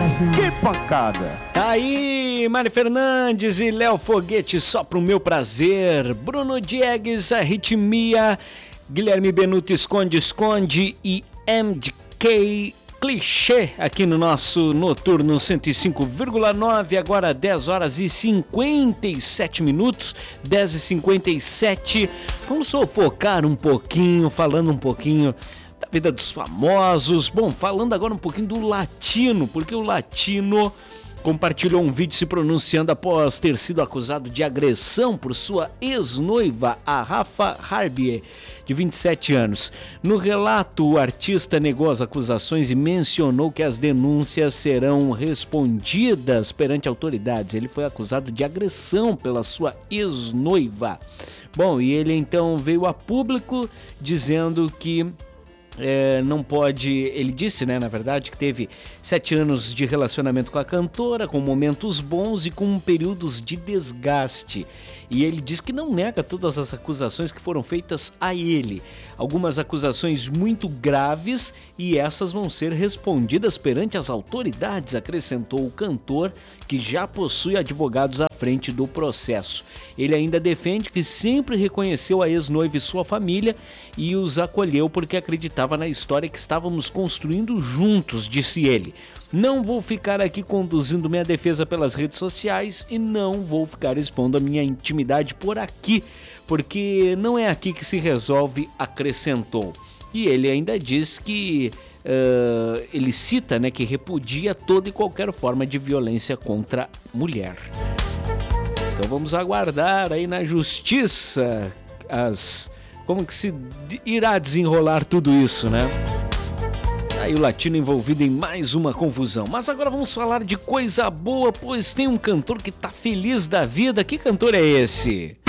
Que pancada! Tá aí, Mari Fernandes e Léo Foguete, só pro meu prazer. Bruno Diegues, Arritmia, Guilherme Benuto, Esconde e MDK Clichê aqui no nosso Noturno 105,9, agora 10 horas e 57 minutos, 10h57. Vamos focar um pouquinho, falando um pouquinho da vida dos famosos. Bom, falando agora um pouquinho do Latino, porque o Latino compartilhou um vídeo se pronunciando após ter sido acusado de agressão por sua ex-noiva, a Rafa Harbier, de 27 anos. No relato, o artista negou as acusações e mencionou que as denúncias serão respondidas perante autoridades. Ele foi acusado de agressão pela sua ex-noiva. Bom, e ele então veio a público dizendo que não pode, ele disse, né, na verdade, que teve 7 anos de relacionamento com a cantora, com momentos bons e com períodos de desgaste. E ele diz que não nega todas as acusações que foram feitas a ele. Algumas acusações muito graves e essas vão ser respondidas perante as autoridades, acrescentou o cantor, que já possui advogados à frente do processo. Ele ainda defende que sempre reconheceu a ex-noiva e sua família e os acolheu porque acreditava na história que estávamos construindo juntos, disse ele. Não vou ficar aqui conduzindo minha defesa pelas redes sociais e não vou ficar expondo a minha intimidade por aqui, porque não é aqui que se resolve, acrescentou. E ele ainda diz que ele cita, né, que repudia toda e qualquer forma de violência contra a mulher. Então vamos aguardar aí na justiça como que se irá desenrolar tudo isso, né? Aí o Latino envolvido em mais uma confusão. Mas agora vamos falar de coisa boa, pois tem um cantor que tá feliz da vida. Que cantor é esse?